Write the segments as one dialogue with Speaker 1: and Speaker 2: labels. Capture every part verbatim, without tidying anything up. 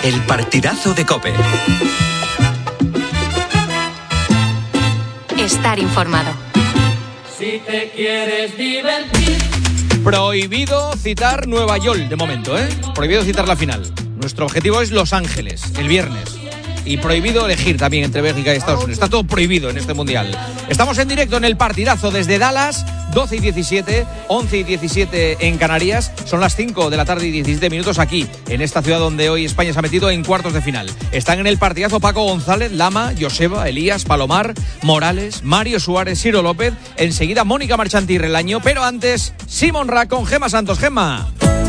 Speaker 1: El partidazo de COPE.
Speaker 2: Estar informado.
Speaker 3: Si te quieres divertir.
Speaker 4: Prohibido citar Nueva York de momento, ¿eh? Prohibido citar la final. Nuestro objetivo es Los Ángeles, el viernes. Y prohibido elegir también entre Bélgica y Estados Unidos. Está todo prohibido en este mundial. Estamos en directo en el partidazo desde Dallas, doce y diecisiete, once y diecisiete en Canarias. Son las cinco de la tarde y diecisiete minutos aquí, en esta ciudad donde hoy España se ha metido en cuartos de final. Están en el partidazo Paco González, Lama, Joseba, Elías, Palomar, Morales, Mario Suárez, Ciro López. Enseguida Mónica Marchante y Relaño. Pero antes, Simón Rack con Gemma Santos. Gemma.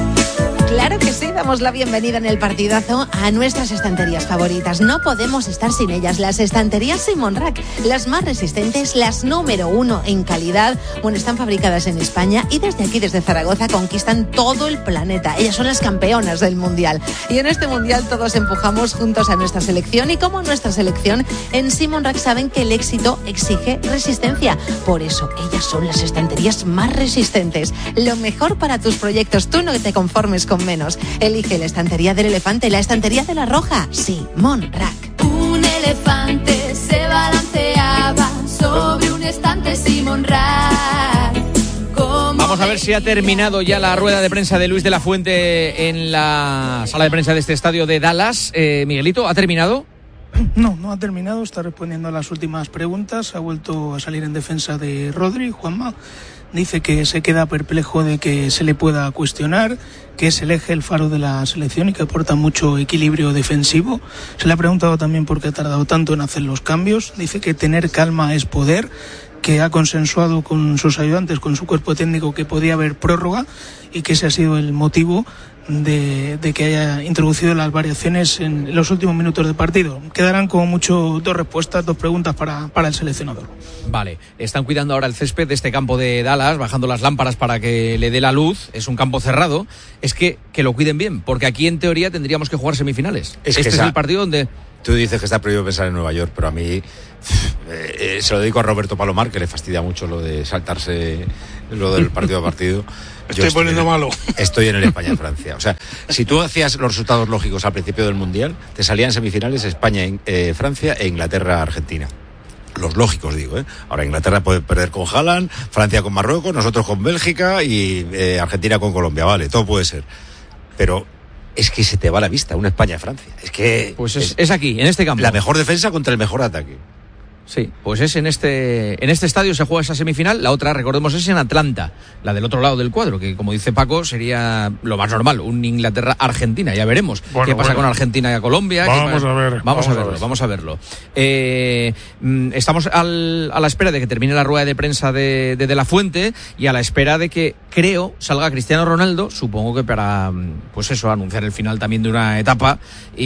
Speaker 5: Claro que sí, damos la bienvenida en el partidazo a nuestras estanterías favoritas. No podemos estar sin ellas. Las estanterías Simón Rack, las más resistentes, las número uno en calidad. Bueno, están fabricadas en España y desde aquí, desde Zaragoza, conquistan todo el planeta. Ellas son las campeonas del mundial. Y en este mundial todos empujamos juntos a nuestra selección. Y como nuestra selección, en Simón Rack saben que el éxito exige resistencia. Por eso, ellas son las estanterías más resistentes. Lo mejor para tus proyectos. Tú no te conformes con menos. Elige la estantería del elefante, la estantería de la roja. Simón Rack.
Speaker 6: Un elefante se balanceaba sobre un estante Simón Rack.
Speaker 4: Vamos a ver si ha terminado ya la rueda de prensa de Luis de la Fuente en la sala de prensa de este estadio de Dallas. Eh, Miguelito, ¿ha terminado?
Speaker 7: No, no ha terminado, está respondiendo a las últimas preguntas, ha vuelto a salir en defensa de Rodri, Juanma. Dice que se queda perplejo de que se le pueda cuestionar, que es el eje, el faro de la selección y que aporta mucho equilibrio defensivo. Se le ha preguntado también por qué ha tardado tanto en hacer los cambios. Dice que tener calma es poder, que ha consensuado con sus ayudantes, con su cuerpo técnico, que podía haber prórroga y que ese ha sido el motivo de, de que haya introducido las variaciones en los últimos minutos del partido. Quedarán como mucho dos respuestas, dos preguntas para, para el seleccionador.
Speaker 4: Vale, están cuidando ahora el césped de este campo de Dallas, bajando las lámparas para que le dé la luz. Es un campo cerrado. Es que, que lo cuiden bien, porque aquí en teoría tendríamos que jugar semifinales.
Speaker 8: Es
Speaker 4: este
Speaker 8: que
Speaker 4: es
Speaker 8: esa...
Speaker 4: el partido donde...
Speaker 8: Tú dices que está prohibido pensar en Nueva York, pero a mí eh, eh, se lo dedico a Roberto Palomar, que le fastidia mucho lo de saltarse lo del partido a partido.
Speaker 9: Estoy, estoy poniendo malo.
Speaker 8: Estoy en el España-Francia. O sea, si tú hacías los resultados lógicos al principio del Mundial, te salían semifinales España, eh, Francia e Inglaterra-Argentina. Los lógicos, digo, ¿eh? Ahora Inglaterra puede perder con Haaland, Francia con Marruecos, nosotros con Bélgica y eh, Argentina con Colombia. Vale, todo puede ser. Pero... es que se te va la vista, una España-Francia. Es que...
Speaker 4: Pues es, es, es aquí, en este campo.
Speaker 8: La mejor defensa contra el mejor ataque.
Speaker 4: Sí, pues es en este en este estadio se juega esa semifinal. La otra, recordemos, es en Atlanta, la del otro lado del cuadro, que como dice Paco, sería lo más normal, un Inglaterra-Argentina. Ya veremos bueno, qué pasa bueno. con Argentina y Colombia.
Speaker 9: Vamos a ver.
Speaker 4: Vamos, vamos a verlo, a ver. vamos a verlo. Eh, estamos al, a la espera de que termine la rueda de prensa de, de De La Fuente y a la espera de que, creo, salga Cristiano Ronaldo, supongo que para, pues eso, anunciar el final también de una etapa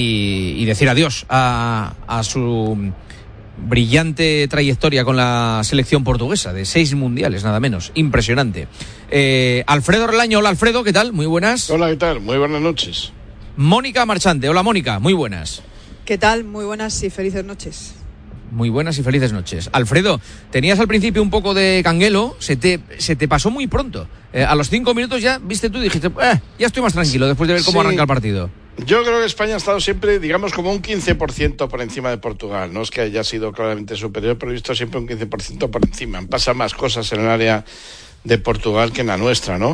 Speaker 4: y, y decir adiós a, a su... brillante trayectoria con la selección portuguesa, de seis mundiales, nada menos. Impresionante. Eh, Alfredo Relaño, hola Alfredo, ¿qué tal? Muy buenas.
Speaker 9: Hola, ¿qué tal? Muy buenas noches.
Speaker 4: Mónica Marchante, hola Mónica, muy buenas.
Speaker 10: ¿Qué tal? Muy buenas y felices noches.
Speaker 4: Muy buenas y felices noches. Alfredo, tenías al principio un poco de canguelo, se te, se te pasó muy pronto. Eh, a los cinco minutos ya, viste tú, dijiste, eh, ya estoy más tranquilo después de ver cómo sí. arranca el partido.
Speaker 9: Yo creo que España ha estado siempre, digamos, como un quince por ciento por encima de Portugal. No es que haya sido claramente superior, pero he visto siempre un quince por ciento por encima. Pasa más cosas en el área de Portugal que en la nuestra, ¿no?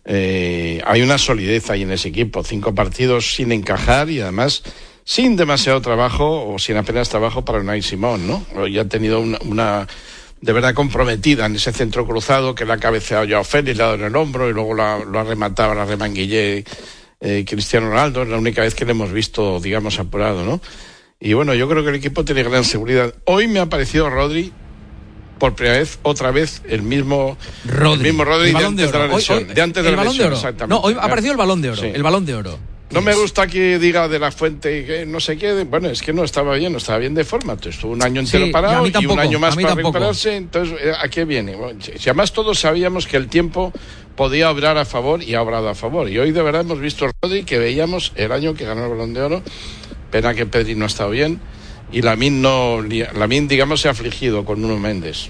Speaker 9: Eh, hay una solidez ahí en ese equipo. Cinco partidos sin encajar y además sin demasiado trabajo o sin apenas trabajo para Unai Simón, ¿no? Ya ha tenido una... una de verdad comprometida en ese centro cruzado que la ha cabeceado Joao Félix, le ha dado en el hombro y luego lo ha, lo ha rematado, la remanguillé eh, Cristiano Ronaldo. Es la única vez que le hemos visto, digamos, apurado, ¿no? Y bueno, yo creo que el equipo tiene gran seguridad. Hoy me ha parecido Rodri, por primera vez, otra vez, el mismo
Speaker 4: Rodri,
Speaker 9: el mismo Rodri
Speaker 4: el
Speaker 9: de antes de, de la lesión.
Speaker 4: Hoy, hoy,
Speaker 9: de antes de
Speaker 4: el
Speaker 9: la
Speaker 4: balón
Speaker 9: lesión,
Speaker 4: de oro.
Speaker 9: Exactamente.
Speaker 4: No, hoy ha aparecido el balón de oro, sí. el balón de oro.
Speaker 9: No me gusta que diga De La Fuente que no sé qué. Bueno, es que no estaba bien, no estaba bien de forma. Estuvo un año entero
Speaker 4: sí,
Speaker 9: parado
Speaker 4: y, tampoco,
Speaker 9: y un año más para
Speaker 4: tampoco.
Speaker 9: recuperarse. Entonces, ¿a qué viene? Bueno, si además todos sabíamos que el tiempo podía obrar a favor y ha obrado a favor. Y hoy de verdad hemos visto a Rodri que veíamos el año que ganó el Balón de Oro. Pena que Pedri no ha estado bien. Y Lamine, no, Lamine digamos, se ha afligido con Nuno Méndez.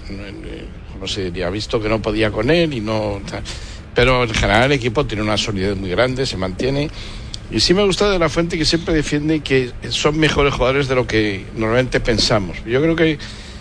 Speaker 9: No sé, ha visto que no podía con él y no... Pero en general el equipo tiene una solidez muy grande, se mantiene... Y sí me gusta De La Fuente, que siempre defiende que son mejores jugadores de lo que normalmente pensamos. Yo creo que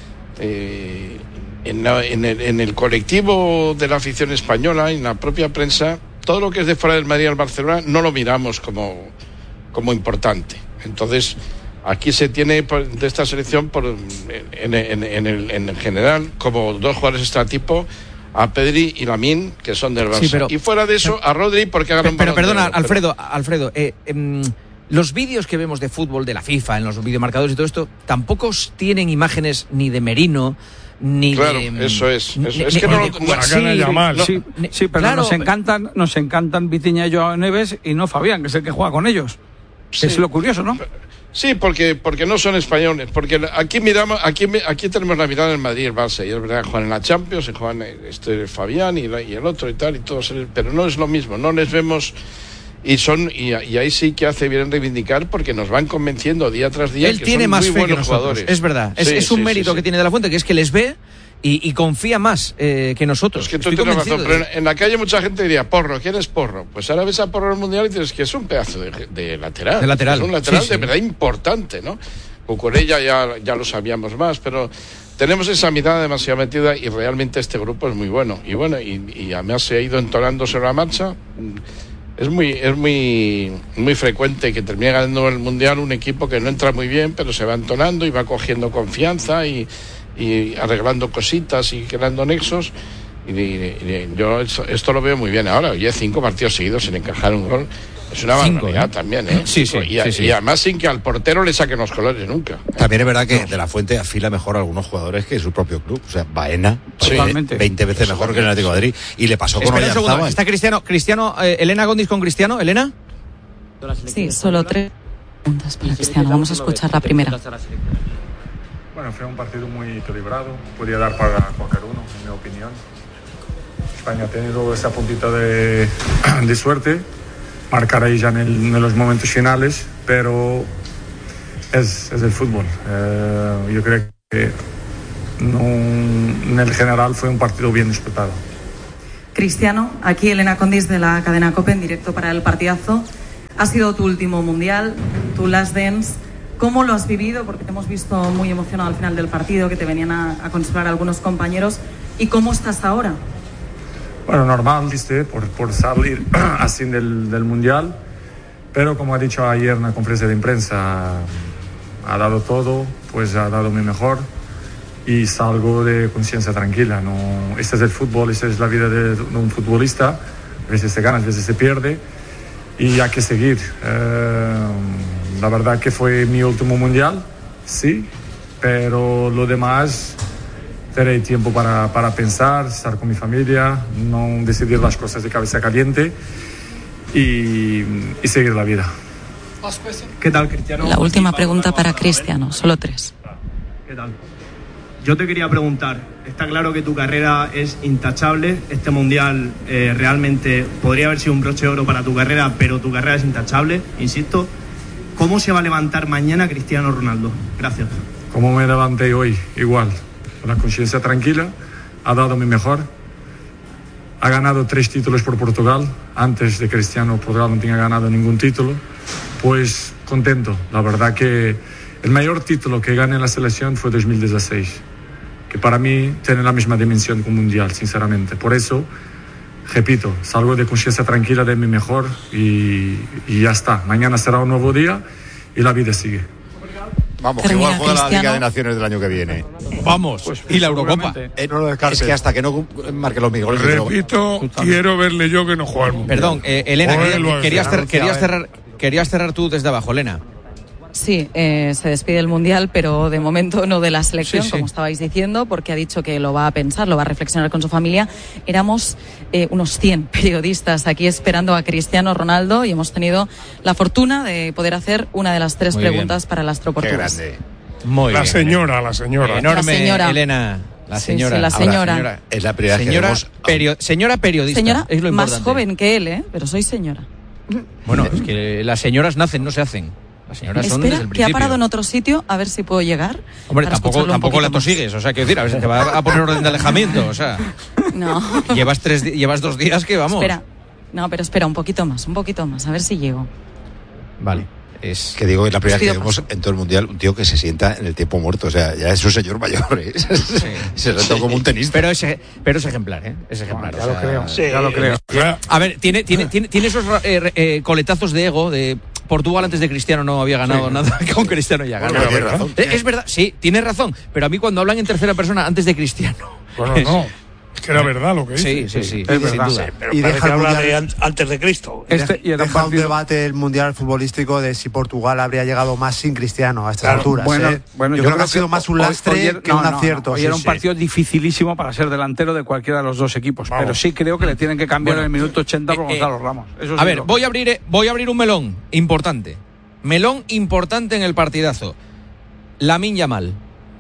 Speaker 9: eh, en, la, en, el, en el colectivo de la afición española, en la propia prensa, todo lo que es de fuera del Madrid al Barcelona no lo miramos como, como importante. Entonces, aquí se tiene de esta selección por, en, en, en, el, en general como dos jugadores extratipo, a Pedri y Lamine, que son del Barça. Sí, pero, y fuera de eso, a Rodri, porque hagan un
Speaker 4: Pero perdona,
Speaker 9: pero...
Speaker 4: Alfredo, Alfredo, eh, eh, los vídeos que vemos de fútbol de la FIFA, en los videomarcadores y todo esto, tampoco tienen imágenes ni de Merino, ni
Speaker 9: claro,
Speaker 4: de...
Speaker 9: eso es. Eso.
Speaker 4: Ni,
Speaker 9: es que
Speaker 4: ni,
Speaker 9: no,
Speaker 4: ni,
Speaker 9: no,
Speaker 4: no,
Speaker 1: sí,
Speaker 9: no,
Speaker 1: sí, sí, pero claro, nos encantan, nos encantan Vitinha y Joao Neves y no Fabián, que es el que juega con ellos. Sí, es lo curioso, ¿no?
Speaker 9: Sí, porque porque no son españoles, porque aquí miramos, aquí aquí tenemos la mirada en Madrid y el Barça, y es verdad, juegan en la Champions, se juegan este Fabián y, la, y el otro y tal y todos, pero no es lo mismo, no les vemos y son y, y ahí sí que hace bien reivindicar, porque nos van convenciendo día tras día.
Speaker 4: Él
Speaker 9: que
Speaker 4: tiene
Speaker 9: son
Speaker 4: más
Speaker 9: muy
Speaker 4: fe
Speaker 9: buenos
Speaker 4: que nosotros,
Speaker 9: jugadores.
Speaker 4: Es verdad, es,
Speaker 9: sí,
Speaker 4: es un
Speaker 9: sí,
Speaker 4: mérito
Speaker 9: sí,
Speaker 4: que
Speaker 9: sí.
Speaker 4: tiene De La Fuente, que es que les ve y, y confía más eh, que nosotros.
Speaker 9: Es que tú Estoy tienes razón, pero en, en la calle mucha gente diría, Porro, ¿quién es Porro? Pues ahora ves a Porro en el Mundial y dices que es un pedazo de, de lateral.
Speaker 4: De lateral.
Speaker 9: Es un lateral
Speaker 4: sí,
Speaker 9: de
Speaker 4: sí.
Speaker 9: verdad importante, ¿no? Cucurella ya, ya lo sabíamos más, pero tenemos esa mirada demasiado metida y realmente este grupo es muy bueno. Y bueno, y, y además se ha ido entonando sobre la marcha. Es muy es muy muy frecuente que termine ganando el Mundial un equipo que no entra muy bien, pero se va entonando y va cogiendo confianza y, y arreglando cositas y creando nexos. Y, y, y yo esto, esto lo veo muy bien ahora. Oye, cinco partidos seguidos sin encajar un gol. Es una
Speaker 4: Cinco,
Speaker 9: barbaridad
Speaker 4: ¿eh?
Speaker 9: también, ¿eh?
Speaker 4: Sí, sí,
Speaker 9: y,
Speaker 4: sí, sí.
Speaker 9: y además sin que al portero le saquen los colores nunca.
Speaker 8: También es verdad que De La Fuente afila mejor a algunos jugadores que su propio club. O sea, Baena,
Speaker 9: Sí.
Speaker 8: veinte veces mejor que el Atlético de Madrid. Y le pasó con
Speaker 4: Espera un segundo,
Speaker 8: Oyarzabal.
Speaker 4: está Cristiano, Cristiano eh, Elena Gondis con Cristiano, Elena.
Speaker 2: Sí, solo tres preguntas para Cristiano. Vamos a escuchar la primera.
Speaker 11: Bueno, fue un partido muy equilibrado, podía dar para cualquier uno, en mi opinión. España ha tenido esa puntita de, de suerte, marcar ahí ya en, el, en los momentos finales, pero es, es el fútbol. Eh, yo creo que no, en el general fue un partido bien disputado.
Speaker 2: Cristiano, aquí Elena Condis de la cadena COPE en directo para el partidazo. Ha sido tu último mundial, tu last dance. ¿Cómo lo has vivido? Porque te hemos visto muy emocionado al final del partido, que te venían a, a consolar algunos compañeros. ¿Y cómo estás ahora?
Speaker 11: Bueno, normal, ¿viste? Por, por salir así del, del mundial. Pero como ha dicho ayer en la conferencia de prensa, ha dado todo, pues ha dado mi mejor. Y salgo de conciencia tranquila. No, este es el fútbol, esta es la vida de, de un futbolista. A veces se gana, a veces se pierde. Y hay que seguir. Eh, la verdad que fue mi último mundial, sí, pero lo demás tendré tiempo para, para pensar, estar con mi familia, no decidir las cosas de cabeza caliente y, y seguir la vida.
Speaker 12: ¿Qué tal, Cristiano?
Speaker 2: La última pregunta para Cristiano, solo tres.
Speaker 12: ¿Qué tal? Yo te quería preguntar, está claro que tu carrera es intachable, este mundial eh, realmente podría haber sido un broche de oro para tu carrera, pero tu carrera es intachable, insisto. ¿Cómo se va a levantar mañana Cristiano Ronaldo? Gracias.
Speaker 11: Como me levanté hoy, igual, con la conciencia tranquila, ha dado mi mejor, ha ganado tres títulos por Portugal, antes de Cristiano Portugal no tenía ganado ningún título, pues contento, la verdad que el mayor título que gané en la selección fue dos mil dieciséis, que para mí tiene la misma dimensión que un mundial, sinceramente, por eso repito, salgo de conciencia tranquila de mi mejor y, y ya está. Mañana será un nuevo día y la vida sigue.
Speaker 8: Vamos, que igual juega la Liga de Naciones del año que viene.
Speaker 4: Vamos,
Speaker 1: Pues,
Speaker 4: y la Eurocopa.
Speaker 8: Eh, no lo descartes. Es que hasta que no marque los mil goles.
Speaker 13: Repito, quiero verle yo que no juega al mundial.
Speaker 4: Perdón, eh, Elena, querías, querías, cer- querías, cerrar, querías cerrar tú desde abajo, Elena.
Speaker 2: Sí, eh, se despide el Mundial, pero de momento no de la selección,
Speaker 4: Sí, sí.
Speaker 2: como estabais diciendo, porque ha dicho que lo va a pensar, lo va a reflexionar con su familia. Éramos eh, unos cien periodistas aquí esperando a Cristiano Ronaldo y hemos tenido la fortuna de poder hacer una de las tres
Speaker 4: Muy
Speaker 2: preguntas
Speaker 4: bien.
Speaker 2: para el astro
Speaker 8: Qué
Speaker 2: portugués.
Speaker 8: grande.
Speaker 4: Muy
Speaker 13: La
Speaker 4: bien.
Speaker 13: señora, la señora.
Speaker 4: Enorme,
Speaker 2: La señora.
Speaker 4: Elena. La
Speaker 2: Sí,
Speaker 4: señora.
Speaker 2: sí, la
Speaker 4: Ahora,
Speaker 2: señora.
Speaker 8: Es la primera vez que
Speaker 4: Señora,
Speaker 8: vemos...
Speaker 4: perio- señora periodista.
Speaker 2: Señora
Speaker 4: es lo
Speaker 2: más
Speaker 4: importante.
Speaker 2: joven que él, ¿eh? Pero soy señora.
Speaker 4: Bueno, es que las señoras nacen, no se hacen. Las señoras son desde
Speaker 2: Espera,
Speaker 4: el
Speaker 2: que ha
Speaker 4: principio.
Speaker 2: parado en otro sitio, a ver si puedo llegar.
Speaker 4: Hombre,
Speaker 2: para
Speaker 4: tampoco,
Speaker 2: escucharlo un
Speaker 4: tampoco la
Speaker 2: poquito más.
Speaker 4: tosigues, o sea, quiero decir, a ver si te va a poner orden de alejamiento, o sea,
Speaker 2: No.
Speaker 4: llevas tres, di- llevas dos días que vamos.
Speaker 2: Espera. No, pero espera, un poquito más, un poquito más, a ver si llego.
Speaker 4: Vale. Es
Speaker 8: que digo, es la primera
Speaker 5: Estoy
Speaker 8: que vemos en todo el mundial un tío que se sienta en el tiempo muerto. O sea, ya es un señor mayor, ¿eh? Sí. Se retó sí. como un tenista.
Speaker 4: Pero es, pero es ejemplar, ¿eh? Es ejemplar.
Speaker 1: Bueno, ya
Speaker 4: o sea,
Speaker 1: lo creo.
Speaker 4: Sí,
Speaker 1: ya lo creo.
Speaker 4: A ver, tiene, tiene, tiene, tiene esos eh, eh, coletazos de ego de Portugal antes de Cristiano no había ganado sí. nada, con Cristiano ya ganó.
Speaker 8: Bueno, tiene razón.
Speaker 4: Es, es verdad, sí, tiene razón. Pero a mí cuando hablan en tercera persona antes de Cristiano.
Speaker 13: Bueno, no. Es que era verdad lo que dice.
Speaker 4: Sí, sí, sí.
Speaker 1: Es verdad.
Speaker 14: Sí, pero
Speaker 15: y deja el
Speaker 14: habla
Speaker 15: mundial,
Speaker 14: de antes de Cristo.
Speaker 1: Este, y
Speaker 15: deja partido... un debate el mundial futbolístico de si Portugal habría llegado más sin Cristiano a estas claro, alturas.
Speaker 1: Bueno,
Speaker 15: ¿eh?
Speaker 1: bueno,
Speaker 15: yo, yo creo, creo que ha sido más un lastre hoy, hoy, que no, un acierto.
Speaker 1: No, hoy
Speaker 15: sí,
Speaker 1: era un
Speaker 15: sí.
Speaker 1: partido dificilísimo para ser delantero de cualquiera de los dos equipos. Vamos. Pero sí creo que le tienen que cambiar bueno, en el minuto ochenta por eh, Gonzalo Ramos. Eso
Speaker 4: a
Speaker 1: sí
Speaker 4: ver,
Speaker 1: lo...
Speaker 4: voy a abrir, voy a abrir un melón importante. Melón importante en el partidazo. Lamine Yamal.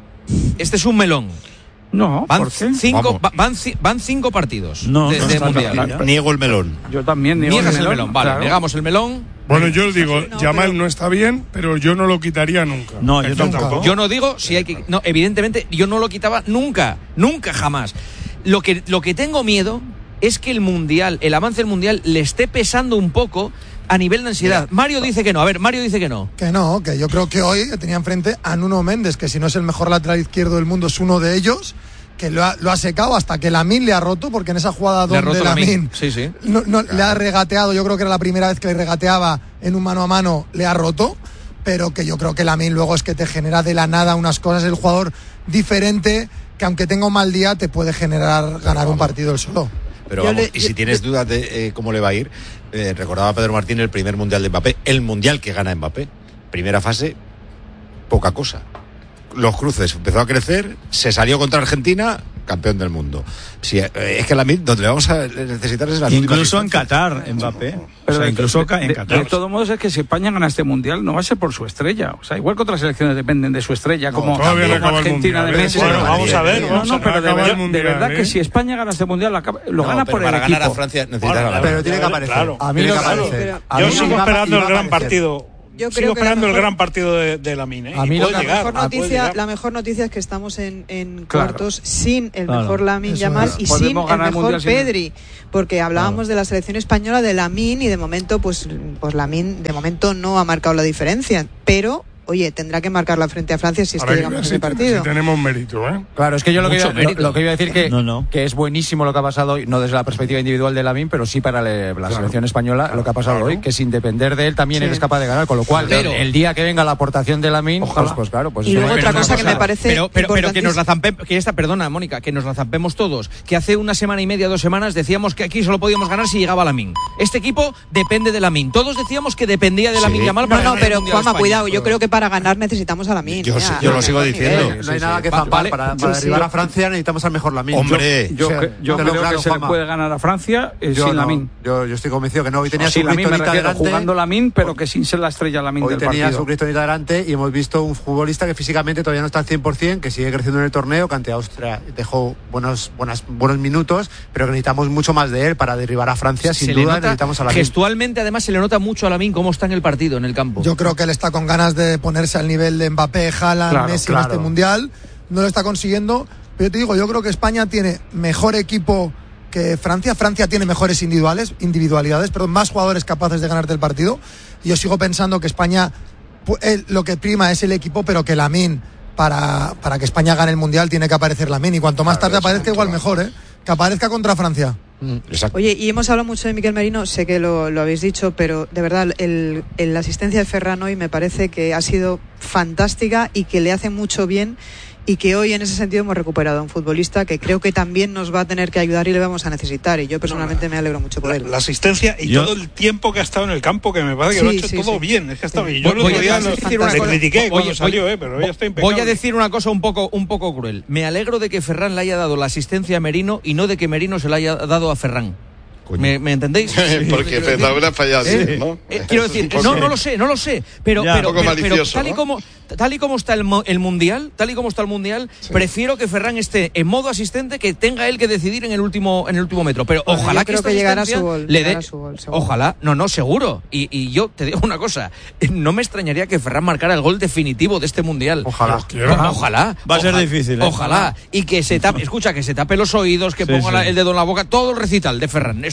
Speaker 4: Este es un melón.
Speaker 1: No,
Speaker 4: van
Speaker 1: ¿por qué?
Speaker 4: cinco, van, van cinco partidos
Speaker 13: no,
Speaker 4: de,
Speaker 13: no
Speaker 4: de
Speaker 13: está
Speaker 4: mundial.
Speaker 8: Claro. Niego el melón.
Speaker 1: Yo también niego
Speaker 4: Niegas
Speaker 1: el melón.
Speaker 4: el melón. Vale,
Speaker 1: claro.
Speaker 4: negamos el melón.
Speaker 13: Bueno, yo digo, no, Yamal pero... no está bien, pero yo no lo quitaría nunca.
Speaker 4: No, yo tampoco. Yo no digo si hay que. No, evidentemente, yo no lo quitaba nunca, nunca jamás. Lo que, lo que tengo miedo es que el mundial, el avance del mundial, le esté pesando un poco a nivel de ansiedad. Mario dice que no. A ver, Mario dice que no.
Speaker 16: Que no, que yo creo que hoy tenía enfrente a Nuno Méndez, que si no es el mejor lateral izquierdo del mundo, es uno de ellos. Que lo ha, lo ha secado hasta que Lamine le ha roto, porque en esa jugada donde Lamine
Speaker 4: sí, sí.
Speaker 16: no, no, claro. le ha regateado, yo creo que era la primera vez que le regateaba en un mano a mano, le ha roto, pero que yo creo que Lamine luego es que te genera de la nada unas cosas, el jugador diferente, que aunque tenga un mal día te puede generar ganar un partido él solo.
Speaker 8: Pero vamos, le, y si yo, tienes dudas de eh, cómo le va a ir, eh, recordaba Pedro Martín el primer mundial de Mbappé, el mundial que gana Mbappé, primera fase, poca cosa. Los cruces empezó a crecer, se salió contra Argentina, campeón del mundo. Si, eh, es que la donde le vamos a necesitar es la
Speaker 17: incluso en Qatar, Mbappé.
Speaker 1: Pero
Speaker 17: o sea, incluso
Speaker 1: de,
Speaker 17: en
Speaker 1: de,
Speaker 17: Qatar.
Speaker 1: De, de todos modos es que si España gana este mundial no va a ser por su estrella. O sea, igual que otras selecciones dependen de su estrella, no, como, como
Speaker 13: no
Speaker 1: Argentina de Messi.
Speaker 14: Bueno, vamos a ver.
Speaker 1: No, no, pero de, ver, mundial, de verdad ¿eh? que si España gana este mundial lo
Speaker 8: no,
Speaker 1: gana por el
Speaker 8: para
Speaker 1: equipo.
Speaker 8: Ganar a Francia necesitará
Speaker 15: bueno, pero tiene que aparecer.
Speaker 14: Claro.
Speaker 15: A mí
Speaker 14: no,
Speaker 15: que
Speaker 14: claro.
Speaker 15: aparecer.
Speaker 14: Yo sigo esperando el gran partido.
Speaker 10: Yo
Speaker 14: Sigo
Speaker 10: creo que
Speaker 14: esperando
Speaker 10: mejor,
Speaker 14: el gran partido de, de Lamine. ¿eh?
Speaker 10: A mí
Speaker 14: lo
Speaker 10: la,
Speaker 14: llegar,
Speaker 10: mejor noticia, la mejor noticia es que estamos en, en
Speaker 1: claro.
Speaker 10: cuartos sin el
Speaker 1: claro.
Speaker 10: mejor Lamine Yamal y sin el mejor Pedri, porque hablábamos claro. de la selección española de Lamine y de momento, pues, pues Lamine de momento no ha marcado la diferencia, pero oye, tendrá que marcarla frente a Francia si es que llegamos a ese partido.
Speaker 13: Si tenemos mérito, ¿eh?
Speaker 18: Claro, es que yo lo que, iba, lo, lo que iba a decir que,
Speaker 17: no, no.
Speaker 18: que es buenísimo lo que ha pasado hoy, no desde la perspectiva individual de Lamine, pero sí para le, la claro. selección española, claro, lo que ha pasado claro. hoy, que sin depender de él también sí. eres capaz de ganar, con lo cual pero, el día que venga la aportación de Lamine, pues, pues claro, pues
Speaker 10: y luego otra cosa que me parece
Speaker 4: pero, pero, pero que nos la zampemos, que esta, perdona, Mónica, que nos la zampemos todos, que hace una semana y media, dos semanas decíamos que aquí solo podíamos ganar si llegaba Lamine. Este equipo depende de Lamine. Todos decíamos que dependía de Lamine sí. Yamal para
Speaker 10: No, no, pero Juanma, cuidado,
Speaker 4: pero...
Speaker 10: yo creo que para ganar necesitamos a Lamine.
Speaker 8: Yo,
Speaker 10: ya,
Speaker 8: yo lo sigo diciendo.
Speaker 15: No hay nada que zampar. Vale, para, para derribar sí. a Francia necesitamos al mejor Lamine.
Speaker 8: Hombre,
Speaker 1: yo, yo, yo creo claro, que se Fama. le puede ganar a Francia eh,
Speaker 15: yo
Speaker 1: sin
Speaker 15: no,
Speaker 1: Lamine.
Speaker 15: Yo, yo estoy convencido que no. Hoy tenía
Speaker 1: sí,
Speaker 15: su
Speaker 1: Lamine me refiero,
Speaker 15: delante.
Speaker 1: Jugando Lamine, pero que sin ser la estrella Lamine
Speaker 15: Hoy
Speaker 1: del
Speaker 15: tenía
Speaker 1: partido.
Speaker 15: su cristonita delante y hemos visto un futbolista que físicamente todavía no está al cien por ciento, que sigue creciendo en el torneo, que ante Austria dejó buenos, buenas, buenos minutos, pero que necesitamos mucho más de él para derribar a Francia. Sin
Speaker 4: se
Speaker 15: duda
Speaker 4: nota,
Speaker 15: necesitamos a Lamine.
Speaker 4: Gestualmente, además, se le nota mucho a Lamine cómo está en el partido, en el campo.
Speaker 16: Yo creo que él está con ganas de ponerse al nivel de Mbappé, Haaland,
Speaker 1: claro,
Speaker 16: Messi
Speaker 1: claro.
Speaker 16: en este mundial. No lo está consiguiendo, pero yo te digo, yo creo que España tiene mejor equipo que Francia. Francia tiene mejores individuales, individualidades, perdón, más jugadores capaces de ganarte el partido. Y yo sigo pensando que España, pues, lo que prima es el equipo, pero que Lamine, para, para que España gane el mundial, tiene que aparecer Lamine. Y cuanto más tarde aparezca, igual mejor, ¿eh? Que aparezca contra Francia.
Speaker 8: Exacto.
Speaker 10: Oye, y hemos hablado mucho de Miquel Merino, sé que lo, lo habéis dicho, pero de verdad, el, el, la asistencia de Ferran hoy me parece que ha sido fantástica y que le hace mucho bien. Y que hoy en ese sentido hemos recuperado a un futbolista que creo que también nos va a tener que ayudar y le vamos a necesitar, y yo personalmente me alegro mucho por
Speaker 14: la,
Speaker 10: él.
Speaker 14: La asistencia y yo, todo el tiempo que ha estado en el campo, que me parece que sí, lo ha hecho sí, todo sí. bien, es que ha estado sí. bien. Yo el otro día le critiqué cuando voy, salió, eh, pero hoy está impecable.
Speaker 4: Voy a decir una cosa un poco, un poco cruel. Me alegro de que Ferran le haya dado la asistencia a Merino y no de que Merino se la haya dado a Ferran. ¿Me, ¿Me entendéis?
Speaker 9: Porque Fernando ha fallado,
Speaker 4: ¿Eh?
Speaker 9: ¿no?
Speaker 4: Eh, quiero decir, no, no lo sé, no lo sé, pero,
Speaker 9: ya,
Speaker 4: pero,
Speaker 9: pero,
Speaker 4: pero, pero tal, y
Speaker 9: ¿no?
Speaker 4: como, tal y como está el, el mundial, tal y como está el mundial, sí. prefiero que Ferran esté en modo asistente, que tenga él que decidir en el último, en el último metro. Pero
Speaker 10: bueno,
Speaker 4: ojalá
Speaker 10: creo
Speaker 4: que,
Speaker 10: que llegará a su gol,
Speaker 4: le dé,
Speaker 10: su gol,
Speaker 4: ojalá, no, no, seguro. Y, y yo te digo una cosa, no me extrañaría que Ferran marcara el gol definitivo de este mundial.
Speaker 15: Ojalá,
Speaker 4: ojalá. ojalá
Speaker 17: va a ser
Speaker 4: ojalá,
Speaker 17: difícil. ¿eh?
Speaker 4: Ojalá y que se tape, escucha, que se tape los oídos, que sí, ponga sí. La, el dedo en la boca, todo el recital de Ferran.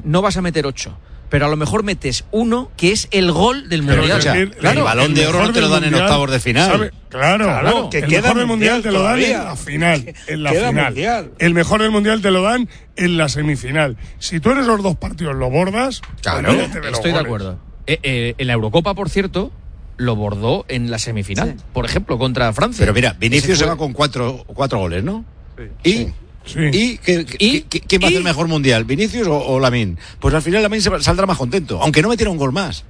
Speaker 4: no vas a meter ocho. pero a lo mejor metes uno que es el gol del
Speaker 8: Pero
Speaker 4: mundial.
Speaker 8: escucha,
Speaker 4: Claro.
Speaker 8: el balón de oro no te lo dan en octavos de final.
Speaker 13: ¿sabe? Claro,
Speaker 8: Claro,
Speaker 13: que
Speaker 8: que
Speaker 13: el
Speaker 8: queda
Speaker 13: mejor del mundial
Speaker 8: mundial
Speaker 13: te lo dan
Speaker 8: todavía.
Speaker 13: en la final, en la
Speaker 14: Queda
Speaker 13: final.
Speaker 14: mundial.
Speaker 13: El mejor del mundial te lo dan en la semifinal. Si tú eres los dos partidos lo bordas,
Speaker 4: Claro,
Speaker 13: olvídate de los
Speaker 4: estoy de
Speaker 13: goles.
Speaker 4: acuerdo. Eh, eh, en la Eurocopa, por cierto, lo bordó en la semifinal, por ejemplo, contra Francia.
Speaker 8: Pero mira, Vinicius
Speaker 4: Ese
Speaker 8: se
Speaker 4: fue-
Speaker 8: va con cuatro, cuatro goles, ¿no? Y,
Speaker 13: Sí.
Speaker 8: y, ¿qué- qué-
Speaker 4: Y-
Speaker 8: qué- ¿quién va a hacer
Speaker 4: y-
Speaker 8: mejor mundial? ¿Vinicius o, o Lamine? Pues al final Lamine se va- saldrá más contento, aunque no metiera un gol más.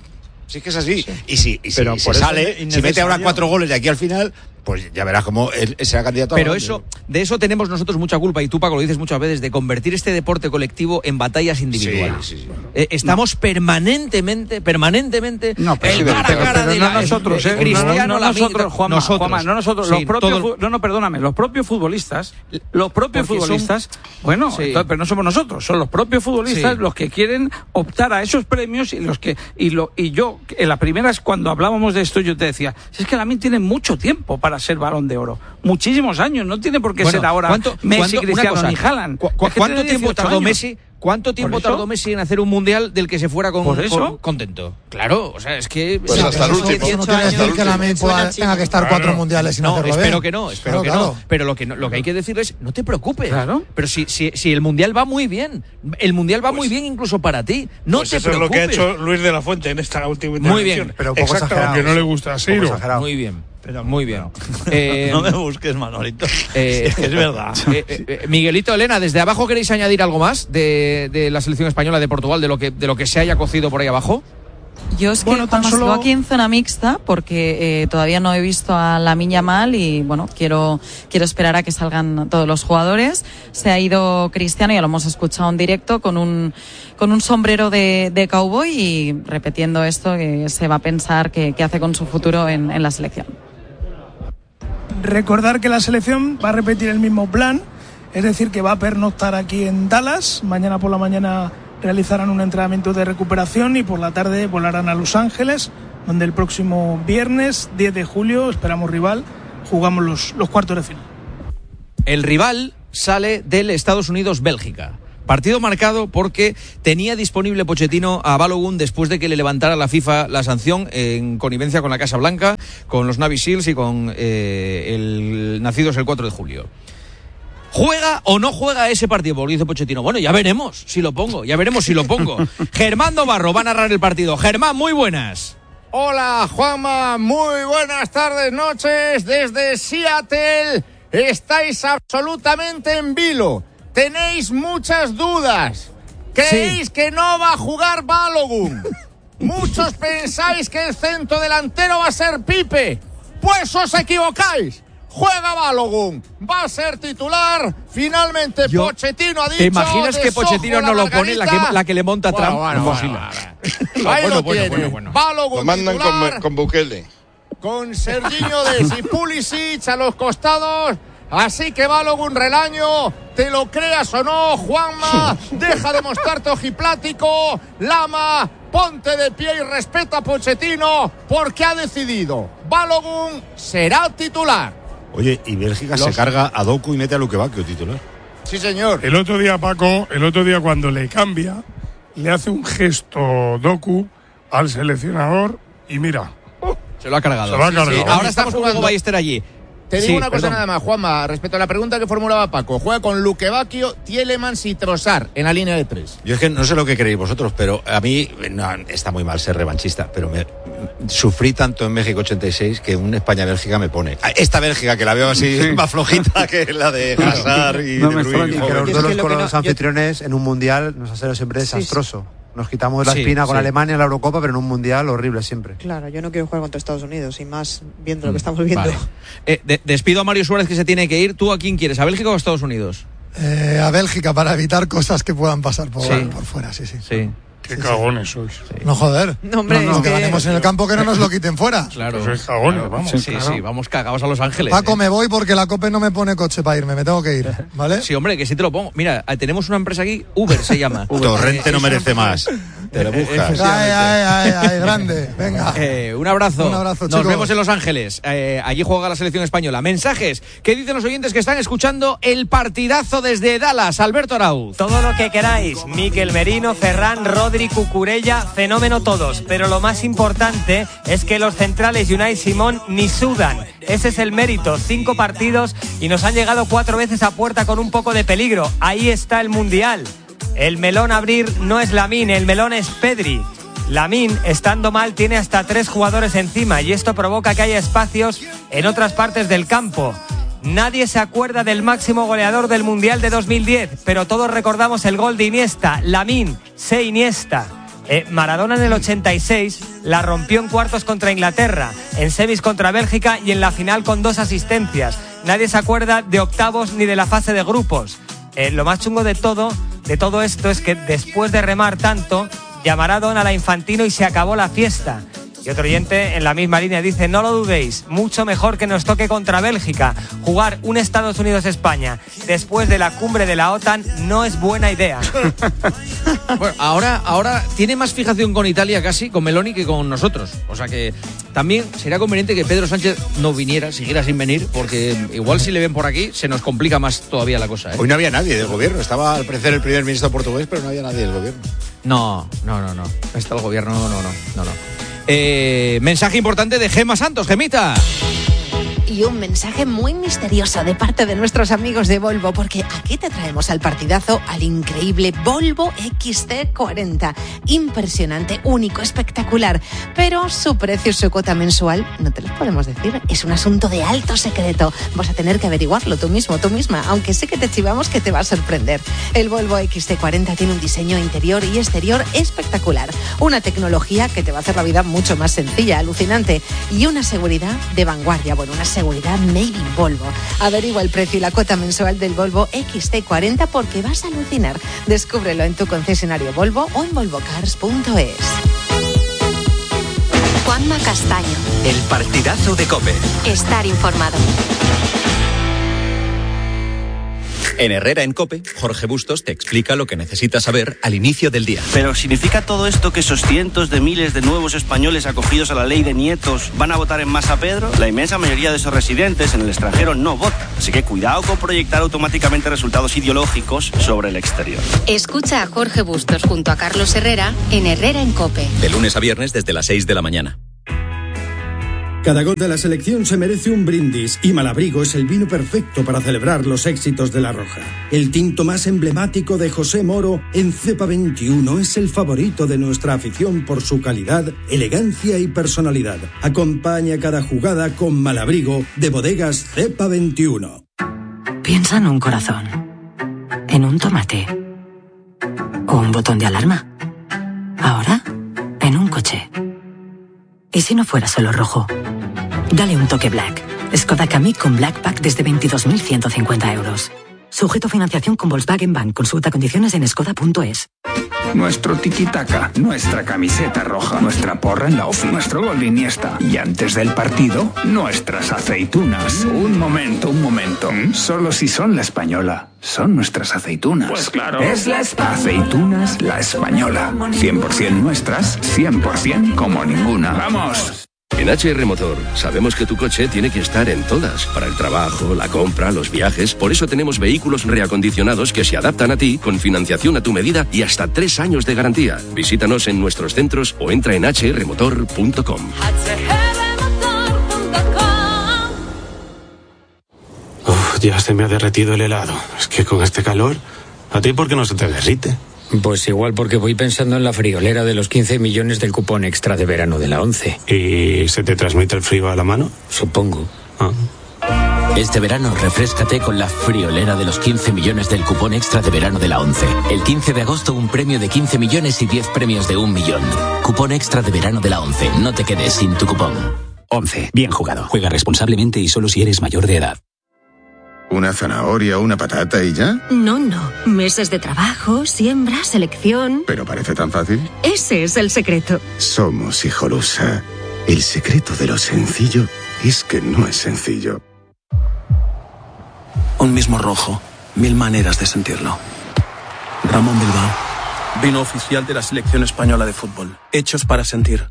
Speaker 8: Si es que es así. Y si, y si
Speaker 18: Pero
Speaker 8: se
Speaker 18: por eso
Speaker 8: sale,
Speaker 18: es
Speaker 8: si mete
Speaker 18: innecesario.
Speaker 8: ahora cuatro goles de aquí al final, pues ya verás cómo él será candidato a
Speaker 4: Pero
Speaker 8: Balón de
Speaker 4: eso,
Speaker 8: Oro.
Speaker 4: de eso tenemos nosotros mucha culpa, y tú, Paco, lo dices muchas veces, de convertir este deporte colectivo en batallas individuales.
Speaker 8: Sí, sí, sí.
Speaker 4: Eh, estamos permanentemente, permanentemente,
Speaker 1: No, pero,
Speaker 4: el cara a
Speaker 1: pero-
Speaker 4: cara
Speaker 1: pero
Speaker 4: de
Speaker 1: no
Speaker 4: la-
Speaker 1: nosotros, ¿eh?
Speaker 4: Cristiano,
Speaker 1: no, no
Speaker 4: Lamine,
Speaker 1: nosotros, Juanma,
Speaker 4: nosotros.
Speaker 1: Juanma, no nosotros,
Speaker 4: Sí,
Speaker 1: los propios,
Speaker 4: todo-
Speaker 1: fu- no, no, perdóname, los propios futbolistas, los propios
Speaker 4: Porque son-
Speaker 1: futbolistas, bueno,
Speaker 4: Sí.
Speaker 1: entonces, pero no somos nosotros, son los propios futbolistas
Speaker 4: Sí.
Speaker 1: los que quieren optar a esos premios y los que y lo y yo en la primera es cuando hablábamos de esto yo te decía, si es que Lamine tiene mucho tiempo para ser Balón de Oro, muchísimos años, no tiene por qué
Speaker 4: Bueno,
Speaker 1: ser ahora
Speaker 4: ¿cuánto-
Speaker 1: Messi,
Speaker 4: cuánto- una
Speaker 1: Cristiano
Speaker 4: cosa,
Speaker 1: ni Haaland.
Speaker 4: cu- cu-
Speaker 1: Es que
Speaker 4: ¿Cuánto
Speaker 1: tiene
Speaker 4: tiempo
Speaker 1: dieciocho
Speaker 4: tardó
Speaker 1: años.
Speaker 4: Messi? ¿Cuánto tiempo
Speaker 1: ¿Por eso?
Speaker 4: tardó Messi en hacer un mundial del que se fuera con,
Speaker 1: ¿Por eso?
Speaker 4: con- contento? Claro, o sea, es que
Speaker 9: Pues
Speaker 4: Sí,
Speaker 9: hasta el
Speaker 4: pero
Speaker 9: último.
Speaker 16: Eso no
Speaker 4: dieciocho
Speaker 16: quiere
Speaker 4: años-
Speaker 16: decir que Lamine pueda- tenga que estar cuatro
Speaker 13: Claro.
Speaker 16: mundiales sin
Speaker 4: No,
Speaker 16: hacerlo
Speaker 4: espero
Speaker 16: bien.
Speaker 4: que no, espero
Speaker 16: Claro,
Speaker 4: que
Speaker 16: claro.
Speaker 4: no. Pero lo que no, lo que hay que decir es, no te preocupes.
Speaker 1: Claro.
Speaker 4: Pero si, si, si el mundial va muy bien, el mundial va muy bien incluso para ti. No
Speaker 14: Pues
Speaker 4: te
Speaker 14: eso
Speaker 4: preocupes.
Speaker 14: es lo que ha hecho Luis de la Fuente en esta última
Speaker 4: Muy
Speaker 14: intervención.
Speaker 4: bien.
Speaker 15: Pero un poco
Speaker 14: Exactamente.
Speaker 15: exagerado.
Speaker 13: Que no le gusta a
Speaker 15: Un poco
Speaker 13: Ciro.
Speaker 15: exagerado.
Speaker 4: Muy bien.
Speaker 17: Pero-
Speaker 4: Muy bien.
Speaker 17: pero-
Speaker 4: Eh,
Speaker 17: no me busques, Manolito.
Speaker 4: eh,
Speaker 17: es que es verdad.
Speaker 4: eh, eh, eh, Miguelito, Elena, desde abajo queréis añadir algo más de, de la selección española de Portugal, de lo que de lo que se haya cocido por ahí abajo.
Speaker 2: Yo es que
Speaker 19: Bueno, tan
Speaker 2: Juanma,
Speaker 19: solo-
Speaker 2: sigo aquí en zona mixta porque eh, todavía no he visto a Lamine Yamal y bueno, quiero, quiero esperar a que salgan todos los jugadores. Se ha ido Cristiano, ya lo hemos escuchado en directo, con un, con un sombrero de, de cowboy y repitiendo esto que se va a pensar qué qué hace con su futuro en, en la selección.
Speaker 19: Recordar que la selección va a repetir el mismo plan, es decir, que va a pernoctar aquí en Dallas. Mañana por la mañana realizarán un entrenamiento de recuperación y por la tarde volarán a Los Ángeles, donde el próximo viernes diez de julio, esperamos rival, jugamos los, los cuartos de final.
Speaker 4: El rival sale del Estados Unidos-Bélgica. Partido marcado porque tenía disponible Pochettino a Balogun después de que le levantara la FIFA la sanción en connivencia con la Casa Blanca, con los Navy Seals y con eh, el nacidos el cuatro de julio. ¿Juega o no juega ese partido? Porque dice Pochettino, bueno, ya veremos si lo pongo, ya veremos si lo pongo. Germán Navarro va a narrar el partido. Germán, muy buenas.
Speaker 20: Hola, Juanma, muy buenas tardes, noches desde Seattle. Estáis absolutamente en vilo. Tenéis muchas dudas. ¿Creéis
Speaker 4: Sí.
Speaker 20: que no va a jugar Balogun? Muchos pensáis que el centro delantero va a ser Pipe. Pues os equivocáis. Juega Balogun, va a ser titular. Finalmente
Speaker 4: Yo-
Speaker 20: Pochettino ha dicho.
Speaker 4: ¿Te imaginas que
Speaker 20: desojo
Speaker 4: Pochettino no lo pone, la que,
Speaker 20: margarita?
Speaker 4: la que le monta
Speaker 20: Bueno,
Speaker 4: Trump?
Speaker 20: bueno,
Speaker 4: Imposible.
Speaker 20: bueno, Ahí
Speaker 4: Bueno,
Speaker 20: lo
Speaker 4: bueno,
Speaker 20: tiene.
Speaker 4: bueno, bueno.
Speaker 20: Balogun
Speaker 9: Lo mandan
Speaker 20: titular,
Speaker 9: con, con Bukele.
Speaker 20: con Serginho Dest y Pulisic a los costados. Así que Balogun Relaño, te lo creas o no, Juanma, deja de mostrarte ojiplático. Lama, ponte de pie y respeta a Pochettino porque ha decidido. Balogun será titular.
Speaker 8: Oye, y Bélgica se
Speaker 20: Los-
Speaker 8: carga a Doku y mete a Luque Bacchio titular.
Speaker 20: Sí, señor.
Speaker 13: El otro día, Paco, el otro día cuando le cambia, le hace un gesto Doku al seleccionador y mira.
Speaker 4: Se lo ha cargado.
Speaker 13: Se lo ha
Speaker 4: Sí,
Speaker 13: cargado.
Speaker 4: sí. Ahora estamos con Hugo Ballester allí.
Speaker 20: Te digo
Speaker 4: Sí,
Speaker 20: una cosa
Speaker 4: perdón.
Speaker 20: nada más, Juanma, respecto a la pregunta que formulaba Paco. Juega con Luque Bacchio, Tielemans y Trossard en la línea de tres.
Speaker 8: Yo es que no sé lo que creéis vosotros, pero a mí no, está muy mal ser revanchista, pero me sufrí tanto en México ochenta y seis que un España-Bélgica me pone. Esta Bélgica que la veo así
Speaker 13: Sí.
Speaker 8: más flojita que la de Hazard y
Speaker 1: No me
Speaker 8: de Bruyne.
Speaker 1: extraña.
Speaker 15: Y que los
Speaker 10: Es
Speaker 15: duelos
Speaker 10: que lo
Speaker 15: con
Speaker 10: que no-
Speaker 15: los
Speaker 10: yo-
Speaker 15: anfitriones en un mundial nos ha sido siempre desastroso. Nos quitamos la
Speaker 4: Sí,
Speaker 15: espina con
Speaker 4: sí.
Speaker 15: Alemania en la Eurocopa, pero en un mundial horrible siempre.
Speaker 10: Claro, yo no quiero jugar contra Estados Unidos y más viendo lo que estamos viendo.
Speaker 4: Vale. Eh, de- despido a Mario Suárez que se tiene que ir. ¿Tú a quién quieres? ¿A Bélgica o a Estados Unidos?
Speaker 16: Eh, a Bélgica para evitar cosas que puedan pasar por,
Speaker 4: Sí.
Speaker 16: por fuera, sí, sí.
Speaker 4: Sí.
Speaker 13: Qué cagones sois.
Speaker 16: No joder.
Speaker 10: No, hombre,
Speaker 16: no, no,
Speaker 10: es
Speaker 16: que
Speaker 10: que-
Speaker 16: ganemos en el campo, que no nos lo quiten fuera.
Speaker 4: Claro.
Speaker 13: Pues sois cagones,
Speaker 4: Claro.
Speaker 13: vamos.
Speaker 4: Sí, sí,
Speaker 13: claro.
Speaker 4: sí, vamos cagados a Los Ángeles.
Speaker 16: Paco,
Speaker 4: eh.
Speaker 16: me voy porque la COPE no me pone coche para irme, me tengo que ir, ¿vale?
Speaker 4: Sí, hombre, que sí te lo pongo. Mira, eh, tenemos una empresa aquí, Uber se llama.
Speaker 8: Torrente no merece más. Te lo buscas.
Speaker 16: Ay, ay, ay, ay, grande, venga.
Speaker 4: Eh, un abrazo.
Speaker 16: Un abrazo,
Speaker 4: Nos
Speaker 16: chicos.
Speaker 4: vemos en Los Ángeles. Eh, allí juega la selección española. Mensajes. ¿Qué dicen los oyentes que están escuchando el partidazo desde Dallas? Alberto Arauz.
Speaker 21: Todo lo que queráis. Mikel Merino, Ferran, Rodri.
Speaker 3: Pedri, Cucurella, fenómeno todos. Pero lo más importante es que los centrales y Unai Simón ni sudan. Ese es el mérito. Cinco partidos y nos han llegado cuatro veces a puerta con un poco de peligro. Ahí está el Mundial. El melón a abrir no es Lamine, el melón es Pedri. Lamine, estando mal, tiene hasta tres jugadores encima y esto provoca que haya espacios en otras partes del campo. Nadie se acuerda del máximo goleador del Mundial de dos mil diez, pero todos recordamos el gol de Iniesta. Lamine, se Iniesta. Eh, Maradona en el ochenta y seis la rompió en cuartos contra Inglaterra, en semis contra Bélgica y en la final con dos asistencias. Nadie se acuerda de octavos ni de la fase de grupos. Eh, lo más chungo de todo, de todo esto es que después de remar tanto, llamará Donald a Infantino y se acabó la fiesta. Y otro oyente en la misma línea dice: no lo dudéis, mucho mejor que nos toque contra Bélgica. Jugar un Estados Unidos-España después de la cumbre de la OTAN no es buena idea.
Speaker 4: Bueno, ahora, ahora tiene más fijación con Italia casi, con Meloni, que con nosotros. O sea que también sería conveniente que Pedro Sánchez no viniera, siguiera sin venir, porque igual si le ven por aquí se nos complica más todavía la cosa, ¿eh?
Speaker 8: Hoy no había nadie del gobierno, estaba al parecer el primer ministro portugués, pero no había nadie del gobierno.
Speaker 4: No, no, no, no. Está el gobierno, no, no, no, no. Eh, mensaje importante de Gemma Santos. Gemita.
Speaker 5: Y un mensaje muy misterioso de parte de nuestros amigos de Volvo, porque aquí te traemos al partidazo al increíble Volvo X C cuarenta. Impresionante, único, espectacular. Pero su precio y su cuota mensual no te lo podemos decir. Es un asunto de alto secreto. Vas a tener que averiguarlo tú mismo, tú misma, aunque sí que te chivamos que te va a sorprender. El Volvo X C cuarenta tiene un diseño interior y exterior espectacular. Una tecnología que te va a hacer la vida mucho más sencilla, alucinante. Y una seguridad de vanguardia. Bueno, una seguridad made in Volvo. Averigua el precio y la cuota mensual del Volvo X C cuarenta porque vas a alucinar. Descúbrelo en tu concesionario Volvo o en volvo cars punto es.
Speaker 21: Juanma Castaño. El partidazo de COPE. Estar informado. En Herrera en COPE, Jorge Bustos te explica lo que necesitas saber al inicio del día.
Speaker 22: Pero ¿significa todo esto que esos cientos de miles de nuevos españoles acogidos a la ley de nietos van a votar en masa Pedro? La inmensa mayoría de esos residentes en el extranjero no vota. Así que cuidado con proyectar automáticamente resultados ideológicos sobre el exterior.
Speaker 21: Escucha a Jorge Bustos junto a Carlos Herrera en Herrera en COPE. De lunes a viernes desde las seis de la mañana.
Speaker 23: Cada gol de la selección se merece un brindis y Malabrigo es el vino perfecto para celebrar los éxitos de La Roja. El tinto más emblemático de José Moro en Cepa veintiuno es el favorito de nuestra afición por su calidad, elegancia y personalidad. Acompaña cada jugada con Malabrigo de Bodegas Cepa veintiuno.
Speaker 24: Piensa en un corazón, en un tomate o un botón de alarma. Ahora, en un coche. ¿Y si no fuera solo rojo? Dale un toque Black. Skoda Kamiq con Black Pack desde veintidós mil ciento cincuenta euros. Sujeto a financiación con Volkswagen Bank. Consulta condiciones en skoda punto es.
Speaker 25: Nuestro tiki-taka, nuestra camiseta roja, nuestra porra en la ofi, nuestro gol de Iniesta. Y antes del partido, nuestras aceitunas. Un momento, un momento. Solo si son la española. Son nuestras aceitunas.
Speaker 26: Pues claro.
Speaker 25: Es la Española. Aceitunas La Española. cien por ciento nuestras, cien por ciento como ninguna. ¡Vamos!
Speaker 26: En H R Motor sabemos que tu coche tiene que estar en todas, para el trabajo, la compra, los viajes. Por eso tenemos vehículos reacondicionados que se adaptan a ti, con financiación a tu medida y hasta tres años de garantía. Visítanos en nuestros centros o entra en h r motor punto com.
Speaker 27: Uf, ya se me ha derretido el helado. Es que con este calor, ¿a ti por qué no se te derrite?
Speaker 28: Pues igual porque voy pensando en la friolera de los quince millones del cupón extra de verano de la ONCE.
Speaker 27: ¿Y se te transmite el frío a la mano?
Speaker 28: Supongo.
Speaker 27: Ah.
Speaker 29: Este verano refréscate con la friolera de los quince millones del cupón extra de verano de la ONCE. El quince de agosto un premio de quince millones y diez premios de un millón. Cupón extra de verano de la ONCE. No te quedes sin tu cupón.
Speaker 30: ONCE. Bien jugado. Juega responsablemente y solo si eres mayor de edad.
Speaker 31: ¿Una zanahoria, una patata y ya?
Speaker 32: No, no. Meses de trabajo, siembra, selección.
Speaker 31: ¿Pero parece tan fácil?
Speaker 32: Ese es el secreto.
Speaker 31: Somos Hijolusa. El secreto de lo sencillo es que no es sencillo.
Speaker 33: Un mismo rojo, mil maneras de sentirlo. Ramón Bilbao, vino oficial de la selección española de fútbol. Hechos para sentir.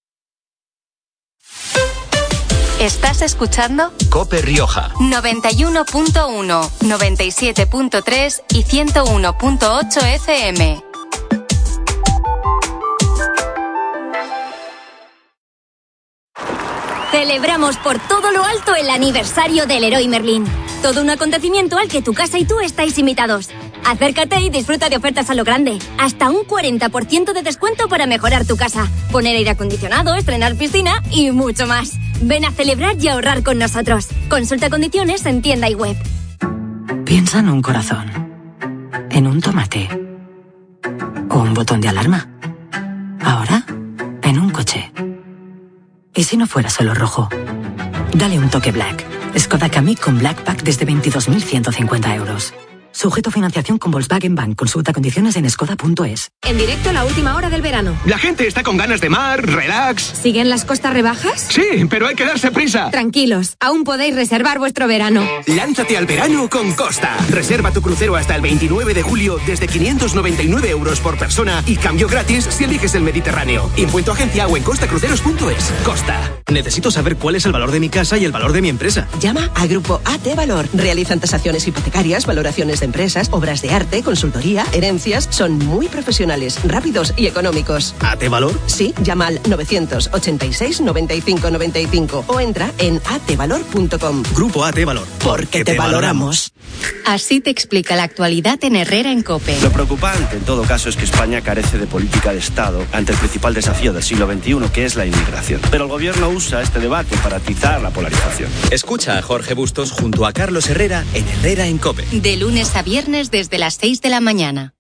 Speaker 21: ¿Estás escuchando? COPE Rioja. noventa y uno punto uno, noventa y siete punto tres y ciento uno punto ocho F M.
Speaker 32: Celebramos por todo lo alto el aniversario del Leroy Merlin. Todo un acontecimiento al que tu casa y tú estáis invitados. Acércate y disfruta de ofertas a lo grande. Hasta un cuarenta por ciento de descuento para mejorar tu casa. Poner aire acondicionado, estrenar piscina y mucho más. Ven a celebrar y ahorrar con nosotros. Consulta condiciones en tienda y web.
Speaker 24: Piensa en un corazón, en un tomate o un botón de alarma. Ahora, en un coche. ¿Y si no fuera solo rojo? Dale un toque Black. Skoda Kamiq con Black Pack desde veintidós mil ciento cincuenta euros. Sujeto a financiación con Volkswagen Bank. Consulta condiciones en skoda punto es.
Speaker 1: En directo la última hora del verano.
Speaker 2: La gente está con ganas de mar, relax.
Speaker 1: ¿Siguen las costas rebajas?
Speaker 2: Sí, pero hay que darse prisa.
Speaker 1: Tranquilos, aún podéis reservar vuestro verano.
Speaker 2: Lánzate al verano con Costa. Reserva tu crucero hasta el veintinueve de julio desde quinientos noventa y nueve euros por persona y cambio gratis si eliges el Mediterráneo. Impuesto agencia o en costacruceros punto es. Costa.
Speaker 6: Necesito saber cuál es el valor de mi casa y el valor de mi empresa.
Speaker 7: Llama a Grupo A T Valor. Realizan tasaciones hipotecarias, valoraciones de empresas, obras de arte, consultoría, herencias. Son muy profesionales, rápidos y económicos.
Speaker 6: ¿A T Valor?
Speaker 7: Sí, llama al novecientos ochenta y seis noventa y cinco noventa y cinco o entra en a t valor punto com.
Speaker 6: Grupo A T Valor.
Speaker 7: Porque te valoramos.
Speaker 21: Así te explica la actualidad en Herrera en COPE.
Speaker 22: Lo preocupante, en todo caso, es que España carece de política de Estado ante el principal desafío del siglo veintiuno, que es la inmigración. Pero el gobierno usa este debate para atizar la polarización.
Speaker 9: Escucha a Jorge Bustos junto a Carlos Herrera en Herrera en COPE.
Speaker 21: De lunes a viernes desde las seis de la mañana.